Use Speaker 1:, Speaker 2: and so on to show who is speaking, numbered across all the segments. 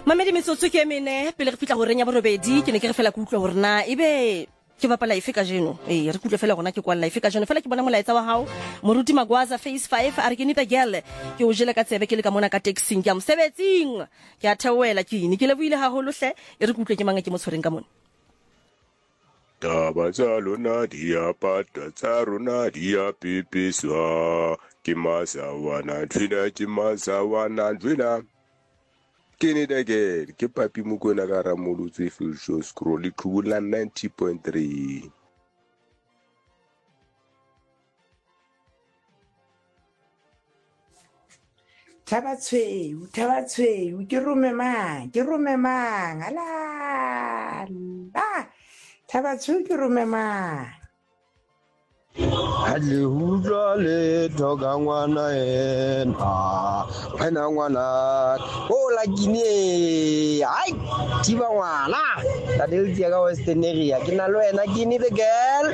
Speaker 1: Mamedi metsotso ke mene pele re fitla go renya borobedi ke ne ke re fela ke utlwa gore na ebe ke bapala ife ka jeno re kutlwe fela gona ke kwa live ka jeno fela ke bona molaetsa wa hao Moruti Magwaza phase 5 a re ke nita girl ke o jela ka tsebe ke le ka mona ka taxing ke a mosebetsing ke a theoela ke ine ke leboile haholo hle re kutlwe ke manga ke mo tshwereng ka mona
Speaker 2: Taba tsa lona diapata tsa rona diapepiswa ke masawana dwina ke ne dage ke papi mokona ka ramolotse full show scroll iqhubula 90.3
Speaker 3: Tabatshweu ke rumemang ala Tabatshweu ke rumemang
Speaker 4: Hadle hudwa le toga ngwana wena ngwana o la gine ai tiba ngwana la deltia ka western area ke na le wena gine the girl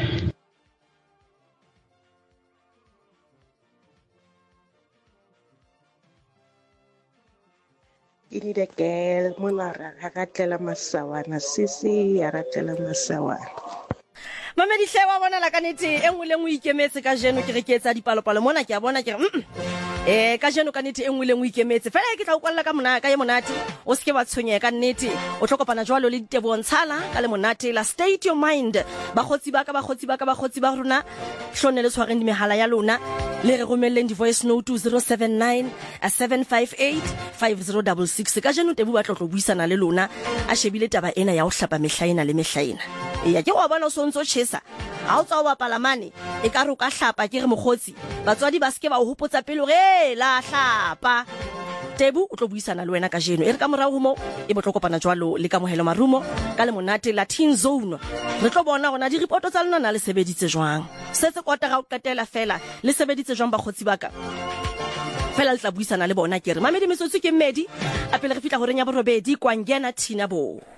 Speaker 3: Ini the girl mona ra ka tlela masawana sisi ya ra tlela masawana
Speaker 1: Mamedi hle wa bona la kanete engwe le ngwe ikemetse ka jeno ke re ke etsa dipalopalo mona ke a bona ke re ka jeno kanete engwe le ngwe ikemetse fela ke tla o kwalla ka mona ka ye monate o seke wa tshonyega ka nnete o tlhokopana jwalo le ditebontshala ka le monate la state your mind bagotsi ba rona hlone le tshwareng di mehala ya lona le re romelleng di voice note 079 758 5066 ka jeno tebu ba tlotlo buisana le lona a shebile taba ena ya o hlapa mehlaena le mehlaena ya ke wa bona o sontso chesa ha o tsa o bapala mane e ka ro ka hlapa ke re mogotsi batswadi ba ske ba o hopotsa pelo re la hlapa tebu o tlo buisana le wena ka jeno e re ka morao mo e botlokopana jwalo le ka mohelo marumo ka le monate Latin zone re tlo bona gona di report tsa lona na le sebeditse jwang setse kota ga o qetela fela le sebeditse jwang bagotsi baka fela le tla buisana le bona ke re mamedi metsotso ke mmedi a pele re fitla go renya borobedi kwa ngena Thina bo